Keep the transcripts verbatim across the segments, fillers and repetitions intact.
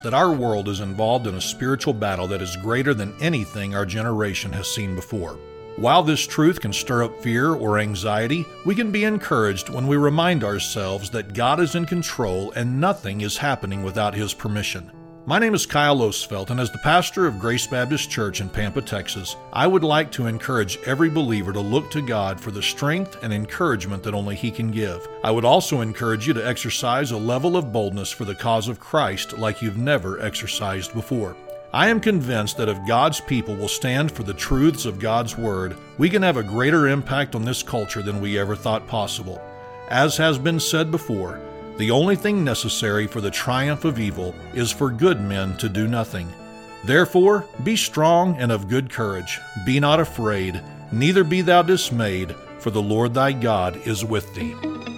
that our world is involved in a spiritual battle that is greater than anything our generation has seen before. While this truth can stir up fear or anxiety, we can be encouraged when we remind ourselves that God is in control and nothing is happening without His permission. My name is Kyle Osfelt, and as the pastor of Grace Baptist Church in Pampa, Texas, I would like to encourage every believer to look to God for the strength and encouragement that only He can give. I would also encourage you to exercise a level of boldness for the cause of Christ like you've never exercised before. I am convinced that if God's people will stand for the truths of God's Word, we can have a greater impact on this culture than we ever thought possible. As has been said before, the only thing necessary for the triumph of evil is for good men to do nothing. Therefore, be strong and of good courage. Be not afraid, neither be thou dismayed, for the Lord thy God is with thee.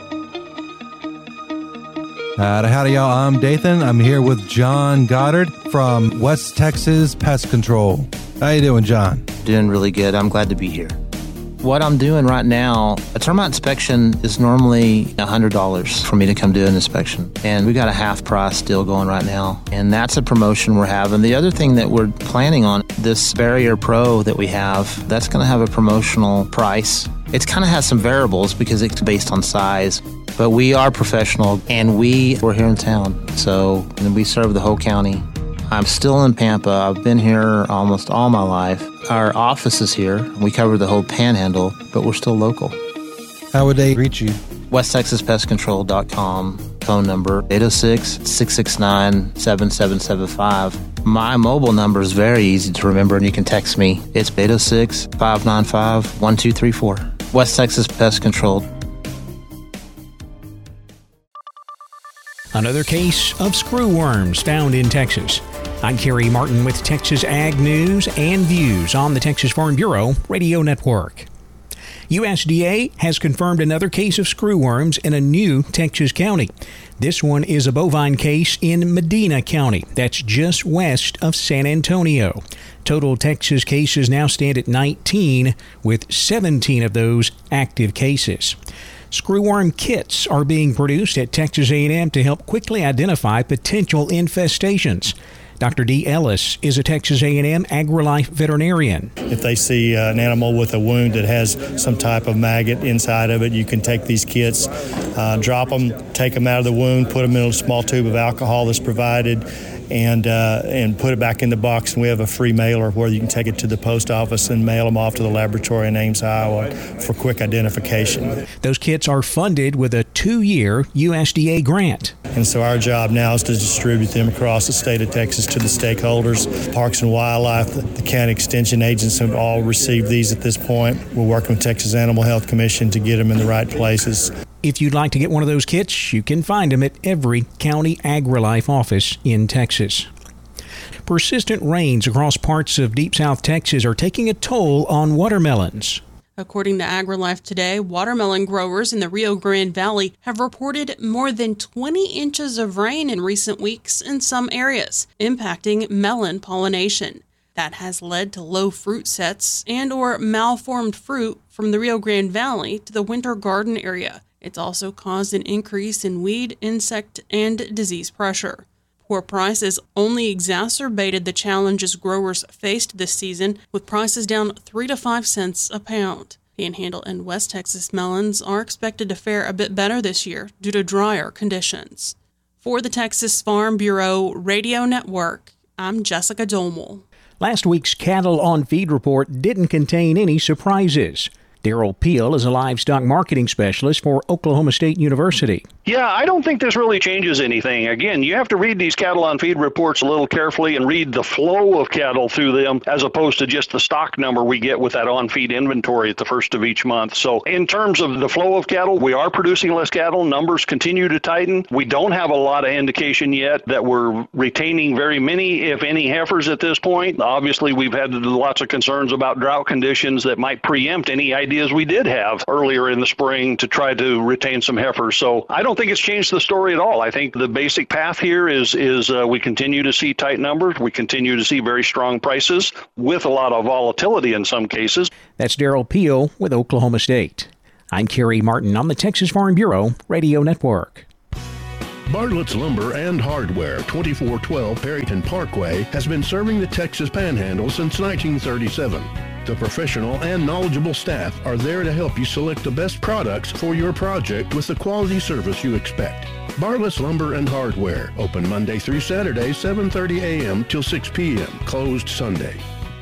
Uh, howdy, y'all. I'm Dathan. I'm here with John Goddard from West Texas Pest Control. How you doing, John? Doing really good. I'm glad to be here. What I'm doing right now, a termite inspection is normally one hundred dollars for me to come do an inspection. And we got a half price deal going right now. And that's a promotion we're having. The other thing that we're planning on, this Barrier Pro that we have, that's going to have a promotional price. It kind of has some variables because it's based on size. But we are professional, and we, we're here in town. So and we serve the whole county. I'm still in Pampa. I've been here almost all my life. Our office is here. We cover the whole panhandle, but we're still local. How would they reach you? west texas pest control dot com, phone number eight oh six, six six nine, seven seven seven five. My mobile number is very easy to remember, and you can text me. It's eight oh six, five nine five, one two three four. West Texas Pest Control. Another case of screwworms found in Texas. I'm Kerry Martin with Texas Ag News and Views on the Texas Farm Bureau Radio Network. U S D A has confirmed another case of screwworms in a new Texas county. This one is a bovine case in Medina County. That's just west of San Antonio. Total Texas cases now stand at nineteen, with seventeen of those active cases. Screwworm kits are being produced at Texas A and M to help quickly identify potential infestations. Doctor Dee Ellis is a Texas A and M AgriLife veterinarian. If they see uh, an animal with a wound that has some type of maggot inside of it, you can take these kits, uh, drop them, take them out of the wound, put them in a small tube of alcohol that's provided, and uh, and put it back in the box. And we have a free mailer where you can take it to the post office and mail them off to the laboratory in Ames, Iowa for quick identification. Those kits are funded with a two-year U S D A grant. And so our job now is to distribute them across the state of Texas to the stakeholders. Parks and Wildlife, the, the county extension agents have all received these at this point. We're working with Texas Animal Health Commission to get them in the right places. If you'd like to get one of those kits, you can find them at every county AgriLife office in Texas. Persistent rains across parts of deep South Texas are taking a toll on watermelons. According to AgriLife Today, watermelon growers in the Rio Grande Valley have reported more than twenty inches of rain in recent weeks in some areas, impacting melon pollination. That has led to low fruit sets and or malformed fruit from the Rio Grande Valley to the winter garden area. It's also caused an increase in weed, insect, and disease pressure. Poor prices only exacerbated the challenges growers faced this season, with prices down three to five cents a pound. Panhandle and West Texas melons are expected to fare a bit better this year due to drier conditions. For the Texas Farm Bureau Radio Network, I'm Jessica Domel. Last week's Cattle on Feed report didn't contain any surprises. Daryl Peel is a livestock marketing specialist for Oklahoma State University. Yeah, I don't think this really changes anything. Again, you have to read these cattle on feed reports a little carefully and read the flow of cattle through them as opposed to just the stock number we get with that on-feed inventory at the first of each month. So in terms of the flow of cattle, we are producing less cattle. Numbers continue to tighten. We don't have a lot of indication yet that we're retaining very many, if any, heifers at this point. Obviously, we've had lots of concerns about drought conditions that might preempt any ideas we did have earlier in the spring to try to retain some heifers. So I don't think it's changed the story at all. I think the basic path here is is uh, we continue to see tight numbers. We continue to see very strong prices with a lot of volatility in some cases. That's Daryl Peel with Oklahoma State. I'm Kerry Martin on the Texas Farm Bureau Radio Network. Bartlett's Lumber and Hardware, twenty-four twelve Perryton Parkway, has been serving the Texas Panhandle since nineteen thirty-seven. The professional and knowledgeable staff are there to help you select the best products for your project with the quality service you expect. Bartlett's Lumber and Hardware, open Monday through Saturday, seven thirty a.m. till six p.m., closed Sunday.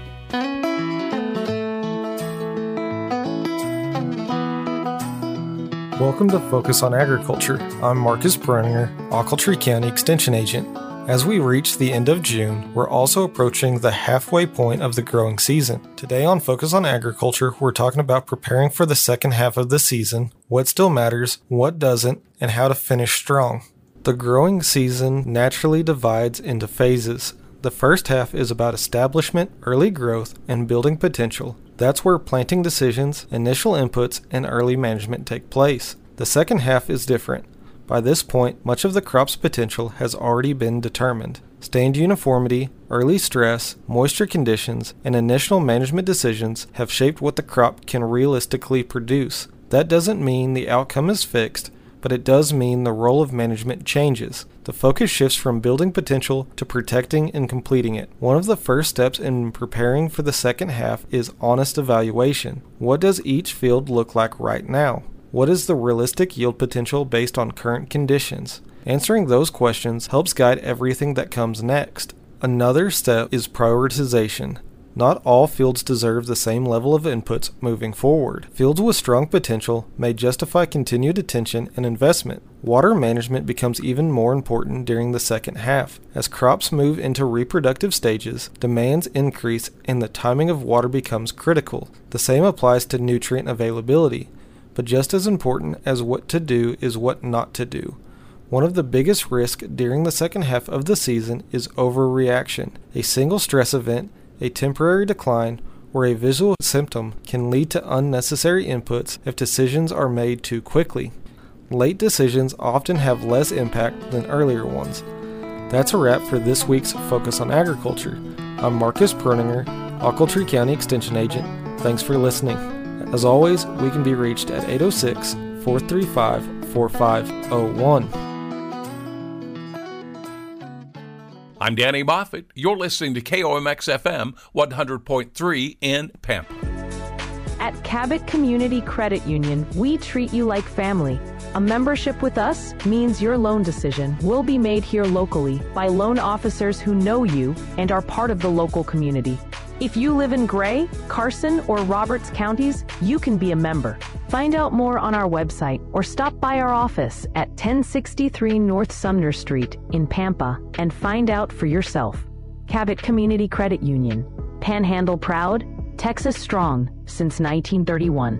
Welcome to Focus on Agriculture. I'm Marcus Broninger, Ochiltree County Extension Agent. As we reach the end of June, we're also approaching the halfway point of the growing season. Today on Focus on Agriculture, we're talking about preparing for the second half of the season, what still matters, what doesn't, and how to finish strong. The growing season naturally divides into phases. The first half is about establishment, early growth, and building potential. That's where planting decisions, initial inputs, and early management take place. The second half is different. By this point, much of the crop's potential has already been determined. Stand uniformity, early stress, moisture conditions, and initial management decisions have shaped what the crop can realistically produce. That doesn't mean the outcome is fixed, but it does mean the role of management changes. The focus shifts from building potential to protecting and completing it. One of the first steps in preparing for the second half is honest evaluation. What does each field look like right now? What is the realistic yield potential based on current conditions? Answering those questions helps guide everything that comes next. Another step is prioritization. Not all fields deserve the same level of inputs moving forward. Fields with strong potential may justify continued attention and investment. Water management becomes even more important during the second half. As crops move into reproductive stages, demands increase and the timing of water becomes critical. The same applies to nutrient availability. But just as important as what to do is what not to do. One of the biggest risks during the second half of the season is overreaction. A single stress event, a temporary decline, or a visual symptom can lead to unnecessary inputs if decisions are made too quickly. Late decisions often have less impact than earlier ones. That's a wrap for this week's Focus on Agriculture. I'm Marcus Broninger, Ochiltree County Extension Agent. Thanks for listening. As always, we can be reached at eight oh six, four three five, four five oh one. I'm Danny Moffett. You're listening to K O M X F M one hundred point three in Pampa. At Cabot Community Credit Union, we treat you like family. A membership with us means your loan decision will be made here locally by loan officers who know you and are part of the local community. If you live in Gray, Carson, or Roberts counties, you can be a member. Find out more on our website or stop by our office at ten sixty-three North Sumner Street in Pampa and find out for yourself. Cabot Community Credit Union. Panhandle proud, Texas strong since nineteen thirty-one.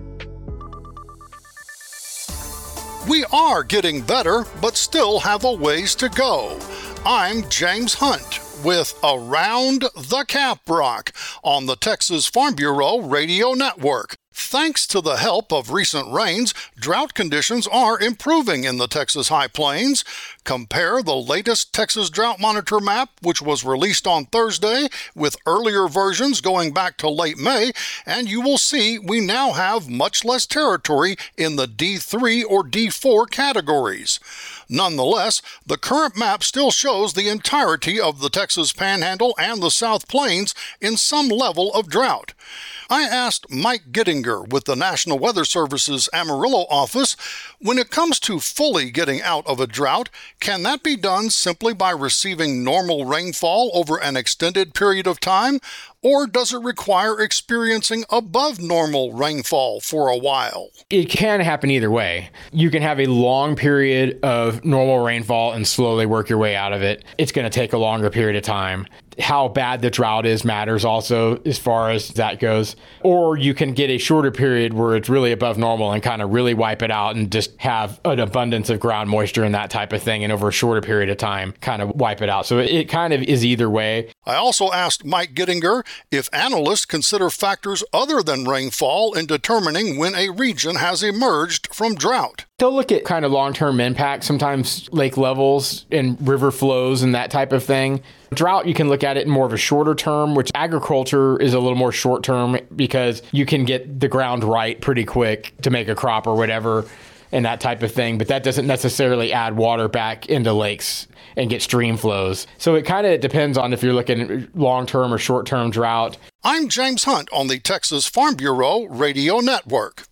We are getting better, but still have a ways to go. I'm James Hunt with Around the Caprock on the Texas Farm Bureau Radio Network. Thanks to the help of recent rains, drought conditions are improving in the Texas High Plains. Compare the latest Texas Drought Monitor map, which was released on Thursday, with earlier versions going back to late May, and you will see we now have much less territory in the D three or D four categories. Nonetheless, the current map still shows the entirety of the Texas Panhandle and the South Plains in some level of drought. I asked Mike Gittinger with the National Weather Service's Amarillo office, when it comes to fully getting out of a drought, can that be done simply by receiving normal rainfall over an extended period of time, or does it require experiencing above normal rainfall for a while? It can happen either way. You can have a long period of normal rainfall and slowly work your way out of it. It's going to take a longer period of time. How bad the drought is matters also as far as that goes. Or you can get a shorter period where it's really above normal and kind of really wipe it out and just have an abundance of ground moisture and that type of thing, and over a shorter period of time kind of wipe it out. So it kind of is either way. I also asked Mike Gittinger if analysts consider factors other than rainfall in determining when a region has emerged from drought. They'll look at kind of long-term impact, sometimes lake levels and river flows and that type of thing. Drought, you can look at it in more of a shorter term, which agriculture is a little more short term because you can get the ground right pretty quick to make a crop or whatever. and that type of thing, but that doesn't necessarily add water back into lakes and get stream flows. So it kind of depends on if you're looking long-term or short-term drought. I'm James Hunt on the Texas Farm Bureau Radio Network.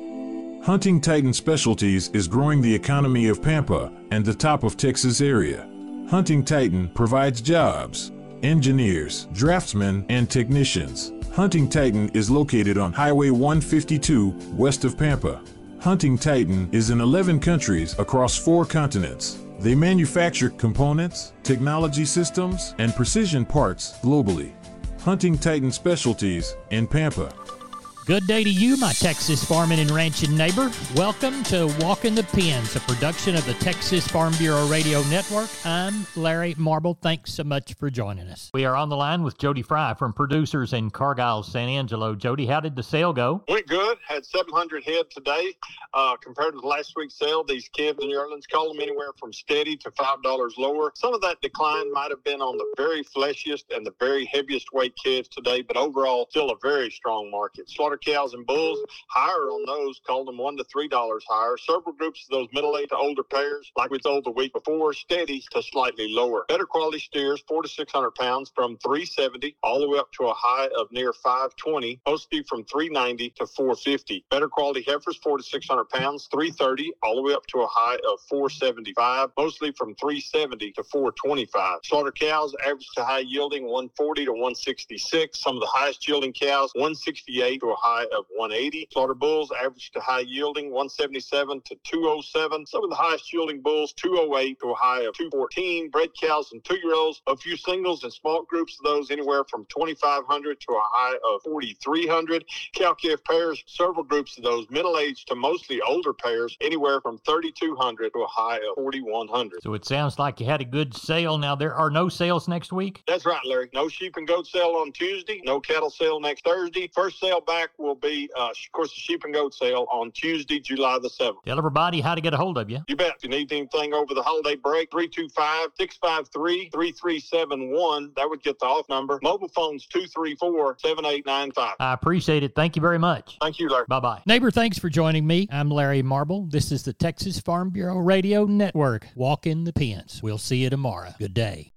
Hunting Titan Specialties is growing the economy of Pampa and the top of Texas area. Hunting Titan provides jobs, engineers, draftsmen, and technicians. Hunting Titan is located on Highway one fifty-two west of Pampa. Hunting Titan is in eleven countries across four continents. They manufacture components, technology systems, and precision parts globally. Hunting Titan Specialties in Pampa. Good day to you, my Texas farming and ranching neighbor. Welcome to Walking the Pens, a production of the Texas Farm Bureau Radio Network. I'm Larry Marble. Thanks so much for joining us. We are on the line with Jody Fry from Producers in Cargyle, San Angelo. Jody, how did the sale go? Went good. Had seven hundred head today. Uh, compared to last week's sale, these calves and yearlings call them anywhere from steady to five dollars lower. Some of that decline might have been on the very fleshiest and the very heaviest weight calves today, but overall, still a very strong market. Slaughter cows and bulls, higher on those, called them one to three dollars higher. Several groups of those middle-aged to older pairs, like we sold the week before, steady to slightly lower. Better quality steers, four to six hundred pounds, from three seventy all the way up to a high of near five twenty, mostly from three ninety to four fifty. Better quality heifers, four to six hundred pounds, three thirty all the way up to a high of four seventy-five, mostly from three seventy to four twenty-five. Slaughter cows, average to high yielding, one forty to one sixty-six. Some of the highest yielding cows, one sixty-eight to a high of one eighty. Slaughter bulls, average to high yielding, one seventy-seven to two oh seven. Some of the highest yielding bulls, two oh eight to a high of two fourteen. Bred cows and two-year-olds, a few singles and small groups of those, anywhere from twenty-five hundred to a high of forty-three hundred. Cow-calf pairs, several groups of those, middle-aged to mostly older pairs, anywhere from thirty-two hundred to a high of forty-one hundred. So it sounds like you had a good sale. Now, there are no sales next week? That's right, Larry. No sheep and goat sale on Tuesday. No cattle sale next Thursday. First sale back will be, uh, of course, the sheep and goat sale on Tuesday, July the seventh. Tell everybody how to get a hold of you. You bet. If you need anything over the holiday break, three two five, six five three, three three seven one. That would get the off number. Mobile phone's two three four, seven eight nine five. I appreciate it. Thank you very much. Thank you, Larry. Bye-bye. Neighbor, thanks for joining me. I'm Larry Marble. This is the Texas Farm Bureau Radio Network. Walk in the pens. We'll see you tomorrow. Good day.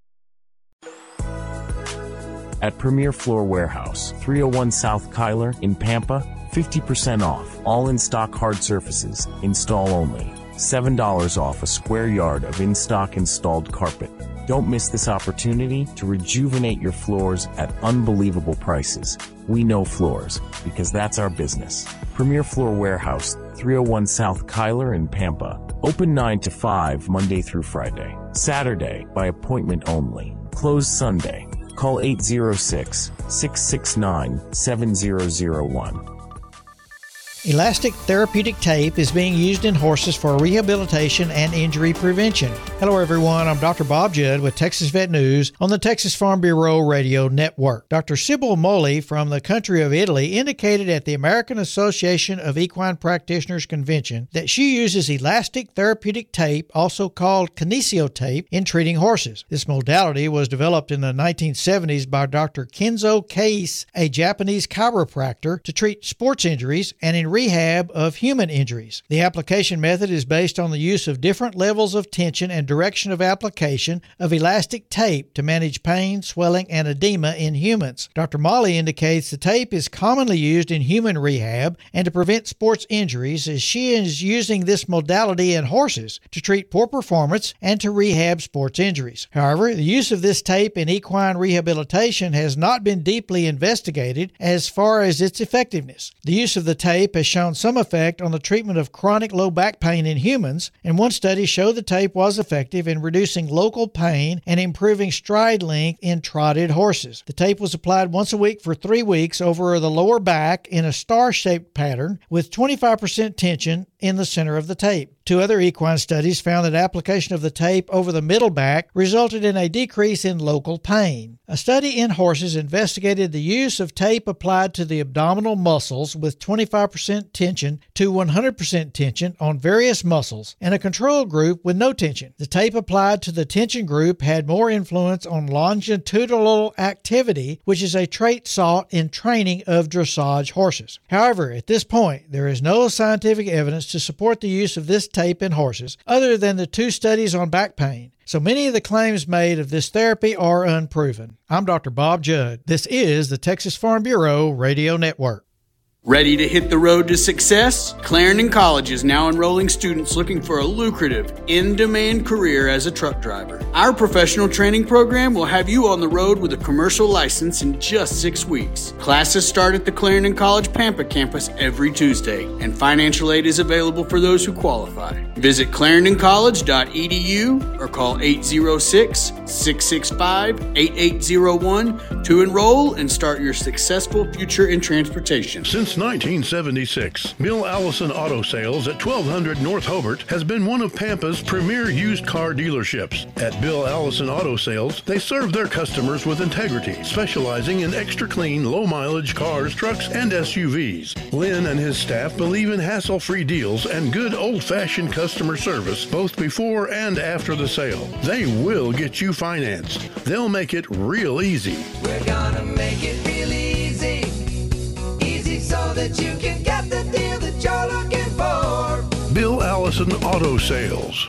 At Premier Floor Warehouse, three oh one South Kyler in Pampa, fifty percent off. All in-stock hard surfaces. Install only. seven dollars off a square yard of in-stock installed carpet. Don't miss this opportunity to rejuvenate your floors at unbelievable prices. We know floors, because that's our business. Premier Floor Warehouse, three oh one South Kyler in Pampa. Open nine to five Monday through Friday. Saturday, by appointment only. Closed Sunday. Call eight oh six, six six nine, seven zero zero one. Elastic therapeutic tape is being used in horses for rehabilitation and injury prevention. Hello everyone, I'm Doctor Bob Judd with Texas Vet News on the Texas Farm Bureau Radio Network. Doctor Sybil Moli from the country of Italy indicated at the American Association of Equine Practitioners Convention that she uses elastic therapeutic tape, also called kinesio tape, in treating horses. This modality was developed in the nineteen seventies by Doctor Kenzo Case, a Japanese chiropractor, to treat sports injuries and in rehab of human injuries. The application method is based on the use of different levels of tension and direction of application of elastic tape to manage pain, swelling, and edema in humans. Doctor Molly indicates the tape is commonly used in human rehab and to prevent sports injuries, as she is using this modality in horses to treat poor performance and to rehab sports injuries. However, the use of this tape in equine rehabilitation has not been deeply investigated as far as its effectiveness. The use of the tape has shown some effect on the treatment of chronic low back pain in humans, and one study showed the tape was effective in reducing local pain and improving stride length in trotted horses. The tape was applied once a week for three weeks over the lower back in a star-shaped pattern with twenty-five percent tension in the center of the tape. Two other equine studies found that application of the tape over the middle back resulted in a decrease in local pain. A study in horses investigated the use of tape applied to the abdominal muscles with twenty-five percent tension to one hundred percent tension on various muscles, and a control group with no tension. The tape applied to the tension group had more influence on longitudinal activity, which is a trait sought in training of dressage horses. However, at this point, there is no scientific evidence to support the use of this tape in horses, other than the two studies on back pain. So many of the claims made of this therapy are unproven. I'm Doctor Bob Judd. This is the Texas Farm Bureau Radio Network. Ready to hit the road to success? Clarendon College is now enrolling students looking for a lucrative, in-demand career as a truck driver. Our professional training program will have you on the road with a commercial license in just six weeks. Classes start at the Clarendon College Pampa campus every Tuesday, and financial aid is available for those who qualify. Visit clarendon college dot e d u or call eight zero six, six six five, eight eight zero one to enroll and start your successful future in transportation. Since nineteen seventy-six, Bill Allison Auto Sales at twelve hundred North Hobart has been one of Pampa's premier used car dealerships. At Bill Allison Auto Sales, they serve their customers with integrity, specializing in extra clean, low-mileage cars, trucks, and S U Vs. Lynn and his staff believe in hassle-free deals and good old-fashioned customer service both before and after the sale. They will get you financed. They'll make it real easy. We're gonna make it real easy. Easy so that you can get the deal that you're looking for. Bill Allison Auto Sales.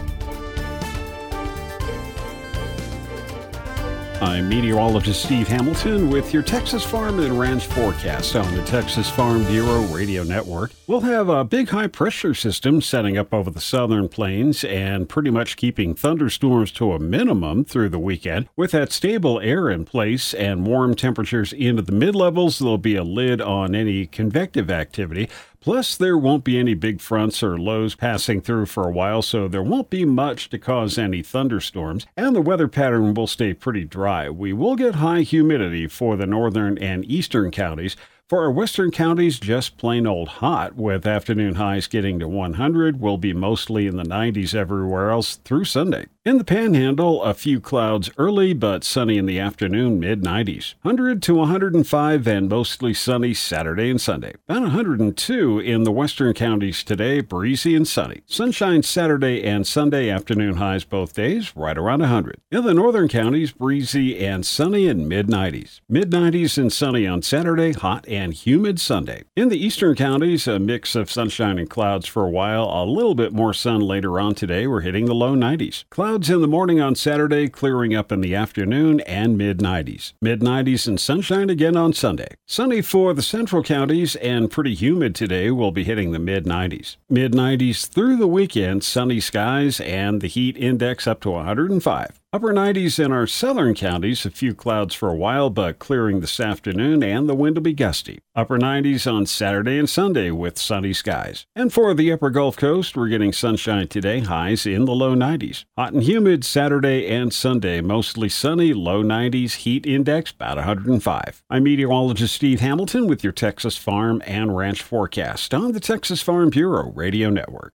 I'm meteorologist Steve Hamilton with your Texas Farm and Ranch forecast on the Texas Farm Bureau Radio Network. We'll have a big high-pressure system setting up over the southern plains and pretty much keeping thunderstorms to a minimum through the weekend. With that stable air in place and warm temperatures into the mid-levels, there'll be a lid on any convective activity. Plus, there won't be any big fronts or lows passing through for a while, so there won't be much to cause any thunderstorms, and the weather pattern will stay pretty dry. We will get high humidity for the northern and eastern counties. For our western counties, just plain old hot, with afternoon highs getting to one hundred. We'll be mostly in the nineties everywhere else through Sunday. In the Panhandle, a few clouds early, but sunny in the afternoon, mid nineties. one hundred to one hundred five and mostly sunny Saturday and Sunday. About one hundred two in the western counties today, breezy and sunny. Sunshine Saturday and Sunday, afternoon highs both days, right around one hundred. In the northern counties, breezy and sunny in mid nineties. mid nineties and sunny on Saturday, hot and humid Sunday. In the eastern counties, a mix of sunshine and clouds for a while, a little bit more sun later on today. We're hitting the low nineties. Clouds in the morning on Saturday, clearing up in the afternoon and mid nineties. mid nineties and sunshine again on Sunday. Sunny for the central counties and pretty humid today. We'll be hitting the mid nineties. mid nineties through the weekend, sunny skies and the heat index up to one hundred five. Upper nineties in our southern counties, a few clouds for a while, but clearing this afternoon, and the wind will be gusty. Upper nineties on Saturday and Sunday with sunny skies. And for the upper Gulf Coast, we're getting sunshine today, highs in the low nineties. Hot and humid Saturday and Sunday, mostly sunny, low nineties, heat index about one hundred five. I'm meteorologist Steve Hamilton with your Texas Farm and Ranch forecast on the Texas Farm Bureau Radio Network.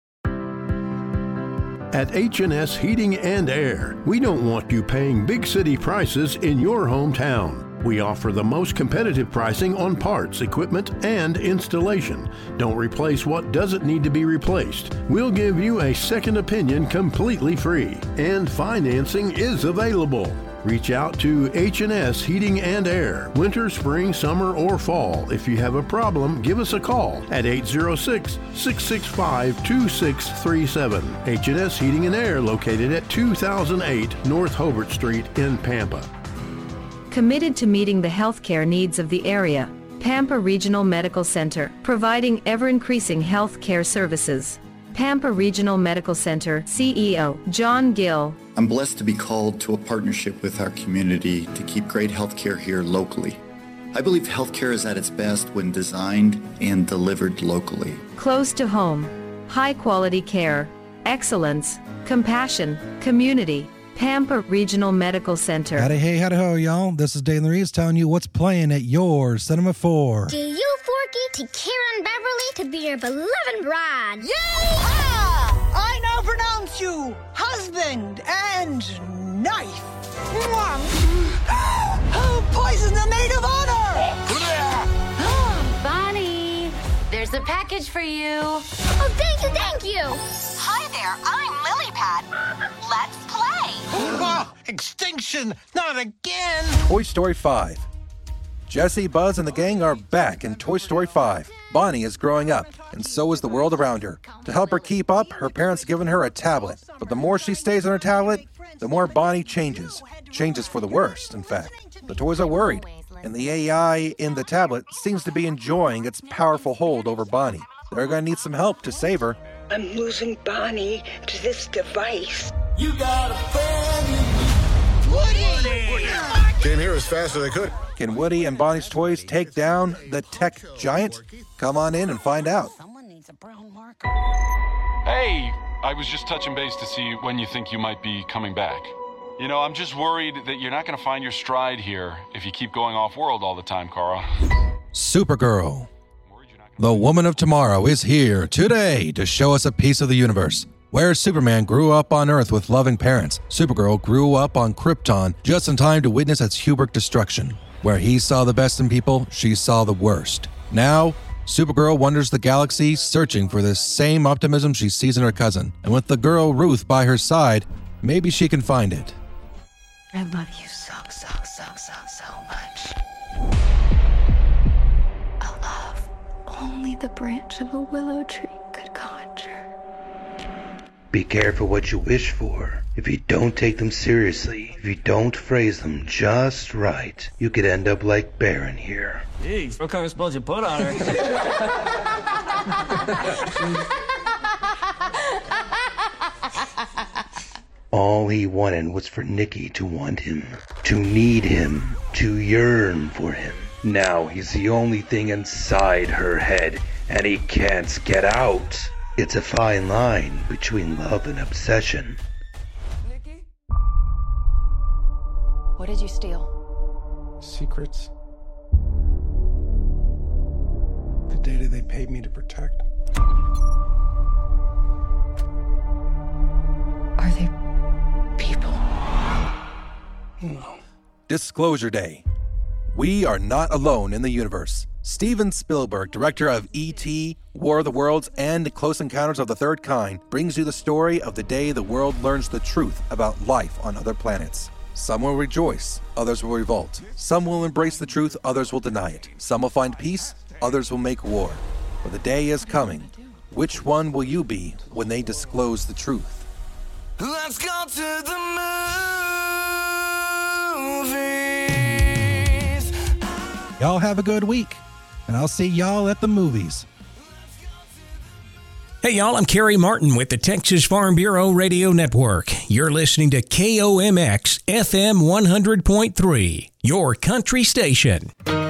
At H and S Heating and Air, we don't want you paying big city prices in your hometown. We offer the most competitive pricing on parts, equipment, and installation. Don't replace what doesn't need to be replaced. We'll give you a second opinion completely free, and financing is available. Reach out to H and S Heating and Air, winter, spring, summer, or fall. If you have a problem, give us a call at eight zero six, six six five, two six three seven. H and S Heating and Air, located at two thousand eight North Hobart Street in Pampa. Committed to meeting the healthcare needs of the area, Pampa Regional Medical Center, providing ever-increasing health care services. Pampa Regional Medical Center C E O John Gill. I'm blessed to be called to a partnership with our community to keep great healthcare here locally. I believe healthcare is at its best when designed and delivered locally. Close to home, high quality care, excellence, compassion, community. Pampa Regional Medical Center. Howdy, hey, howdy, ho, y'all. This is Dave Reeves telling you what's playing at your Cinema four. Do you, Forky, to Karen Beverly to be your beloved bride? Yay-ha! I now pronounce you husband and knife. Poison the maid of honor! Bonnie, there's a package for you. Oh, thank you, thank you. Hi there, I'm Lilypad. Let's play. Oh, extinction, not again. Toy Story five. Jessie, Buzz, and the gang are back in Toy Story five. Bonnie is growing up, and so is the world around her. To help her keep up, her parents have given her a tablet. But the more she stays on her tablet, the more Bonnie changes. Changes for the worst, in fact. The toys are worried, and the A I in the tablet seems to be enjoying its powerful hold over Bonnie. They're going to need some help to save her. I'm losing Bonnie to this device. You got a friend. Woody! Came here as fast as I could. Can Woody and Bonnie's toys take down the tech giant? Come on in and find out. Hey, I was just touching base to see when you think you might be coming back. You know, I'm just worried that you're not going to find your stride here if you keep going off-world all the time, Carl. Supergirl. The woman of tomorrow is here today to show us a piece of the universe. Where Superman grew up on Earth with loving parents, Supergirl grew up on Krypton just in time to witness its Hubert destruction. Where he saw the best in people, she saw the worst. Now, Supergirl wanders the galaxy searching for this same optimism she sees in her cousin. And with the girl Ruth by her side, maybe she can find it. I love you so, so, so, so, so much. A love only the branch of a willow tree could conjure. Be careful what you wish for. If you don't take them seriously, if you don't phrase them just right, you could end up like Baron here. Jeez, what kind of spells you put on her? All he wanted was for Nikki to want him, to need him, to yearn for him. Now he's the only thing inside her head, and he can't get out. It's a fine line between love and obsession. What did you steal? Secrets. The data they paid me to protect. Are they people? No. Disclosure Day. We are not alone in the universe. Steven Spielberg, director of E T, War of the Worlds, and Close Encounters of the Third Kind, brings you the story of the day the world learns the truth about life on other planets. Some will rejoice, others will revolt. Some will embrace the truth, others will deny it. Some will find peace, others will make war. But the day is coming. Which one will you be when they disclose the truth? Let's go to the movies. Y'all have a good week, and I'll see y'all at the movies. Hey, y'all, I'm Kerry Martin with the Texas Farm Bureau Radio Network. You're listening to K O M X F M one hundred point three, your country station.